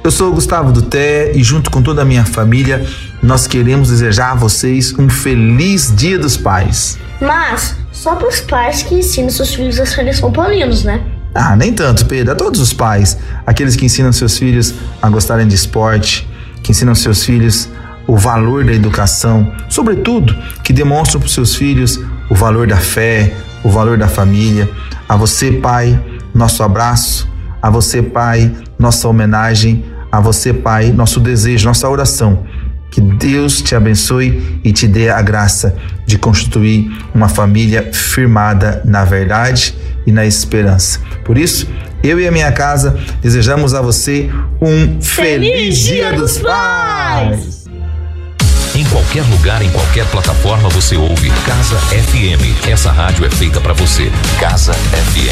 Eu sou o Gustavo Duté e junto com toda a minha família, nós queremos desejar a vocês um feliz Dia dos Pais. Mas só para os pais que ensinam seus filhos a serem São Paulinos, né? Ah, nem tanto, Pedro. A todos os pais, aqueles que ensinam seus filhos a gostarem de esporte, que ensinam seus filhos o valor da educação, sobretudo que demonstram para os seus filhos o valor da fé, o valor da família. A você, pai, nosso abraço. A você, pai, nossa homenagem. A você, pai, nosso desejo, nossa oração. Que Deus te abençoe e te dê a graça de constituir uma família firmada na verdade e na esperança. Por isso, eu e a minha casa desejamos a você um feliz Dia dos Pais! Em qualquer lugar, em qualquer plataforma você ouve Casa FM. Essa rádio é feita para você. Casa FM.